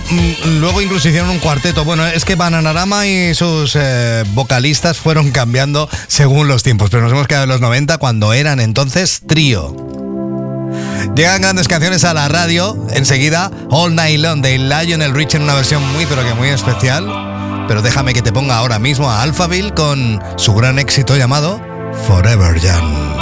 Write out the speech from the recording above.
luego incluso hicieron un cuarteto. Bueno, es que Bananarama y sus vocalistas fueron cambiando según los tiempos, pero nos hemos quedado en los 90 cuando eran entonces trío. Llegan grandes canciones a la radio. Enseguida, All Night Long de Lionel Richie en una versión muy pero que muy especial. Pero déjame que te ponga ahora mismo a Alphaville con su gran éxito llamado Forever Young.